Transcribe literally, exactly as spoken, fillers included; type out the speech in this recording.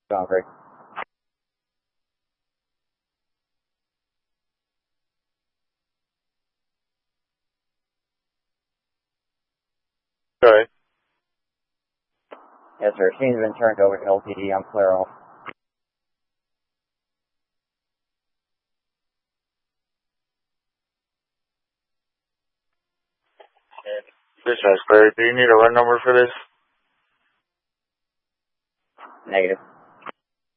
Concrete. Sorry. Yes, sir. Scene's been turned over to L T D. I'm clear off. Dispatch clear. Do you need a run number for this? Negative.